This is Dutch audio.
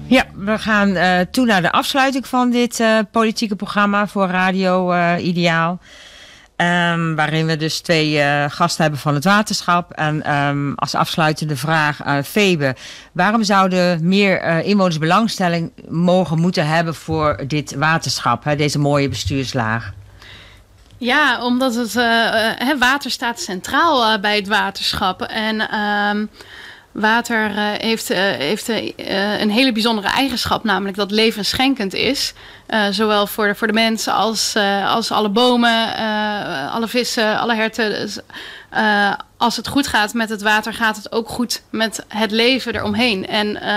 Ja, we gaan toe naar de afsluiting van dit politieke programma voor Radio Ideaal. Waarin we dus 2 gasten hebben van het waterschap. En als afsluitende vraag aan Febe. Waarom zouden meer inwoners belangstelling moeten hebben voor dit waterschap? Deze mooie bestuurslaag. Ja, omdat het water staat centraal bij het waterschap. En water heeft een hele bijzondere eigenschap, namelijk dat levensschenkend is. Zowel voor de mensen als alle bomen, alle vissen, alle herten. Als het goed gaat met het water, gaat het ook goed met het leven eromheen. En